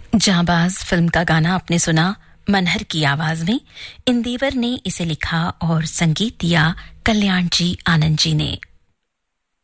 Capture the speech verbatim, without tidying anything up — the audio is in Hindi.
जाबाज फिल्म का गाना आपने सुना मनहर की आवाज में। इंदेवर ने इसे लिखा और संगीत दिया कल्याण जी आनंद जी ने।